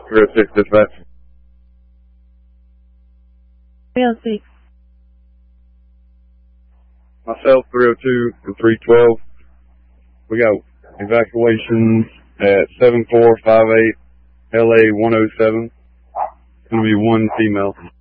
306 dispatch. 306. Myself, 302 and 312. We got evacuations at 7458 LA 107. It's going to be one female.